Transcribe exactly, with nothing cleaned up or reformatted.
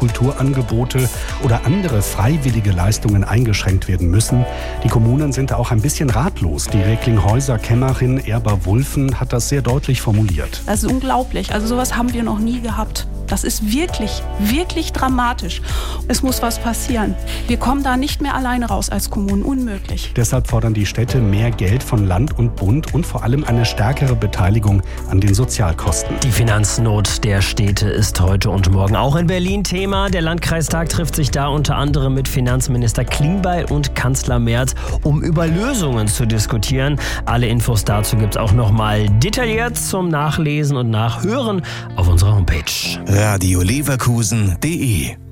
Kulturangebote oder andere freiwillige Leistungen eingeschränkt werden müssen. Die Kommunen sind da auch ein bisschen ratlos. Die Recklinghäuser-Kämmerin Erba Wulffen hat das sehr deutlich formuliert. Das ist unglaublich. Also sowas haben wir noch nie gehabt. Das ist wirklich, wirklich dramatisch. Es muss was passieren. Wir kommen da nicht mehr alleine raus als Kommunen. Unmöglich. Deshalb fordern die Städte mehr Geld von Land und Bund und vor allem eine stärkere Beteiligung an den Sozialkosten. Die Finanznot der Städte ist heute und morgen auch in Berlin Thema. Der Landkreistag trifft sich da unter anderem mit Finanzminister Klingbeil und Kanzler Merz, um über Lösungen zu diskutieren. Alle Infos dazu gibt es auch nochmal detailliert zum Nachlesen und Nachhören auf unserer Homepage. Radio Leverkusen punkt de